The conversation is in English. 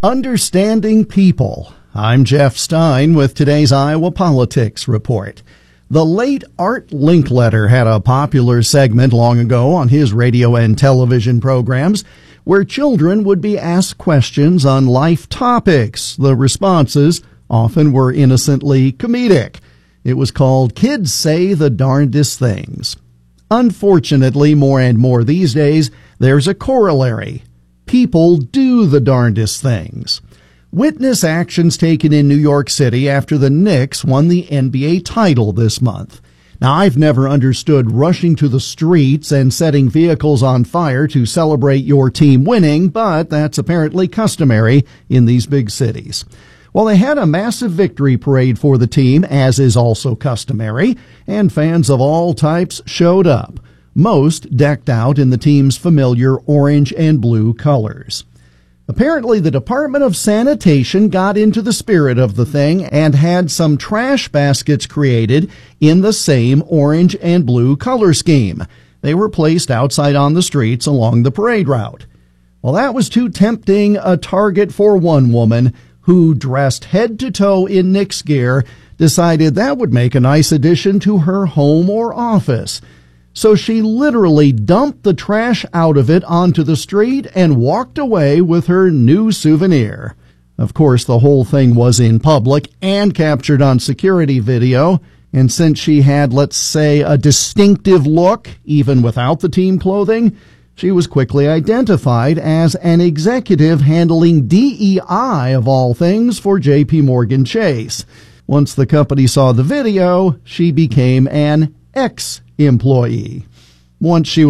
Understanding People. I'm Jeff Stein with today's Iowa Politics Report. The late Art Linkletter had a popular segment long ago on his radio and television programs where children would be asked questions on life topics. The responses often were innocently comedic. It was called Kids Say the Darndest Things. Unfortunately, more and more these days, there's a corollary. People do the darndest things. Witness actions taken in New York City after the Knicks won the NBA title this month. Now, I've never understood rushing to the streets and setting vehicles on fire to celebrate your team winning, but that's apparently customary in these big cities. Well, they had a massive victory parade for the team, as is also customary, and fans of all types showed up, most decked out in the team's familiar orange and blue colors. Apparently, the Department of Sanitation got into the spirit of the thing and had some trash baskets created in the same orange and blue color scheme. They were placed outside on the streets along the parade route. Well, that was too tempting a target for one woman who, dressed head to toe in Knicks gear, decided that would make a nice addition to her home or office. So she literally dumped the trash out of it onto the street and walked away with her new souvenir. Of course, the whole thing was in public and captured on security video, and since she had, let's say, a distinctive look, even without the team clothing, she was quickly identified as an executive handling DEI, of all things, for J.P. Morgan Chase. Once the company saw the video, she became an ex-employee. Once she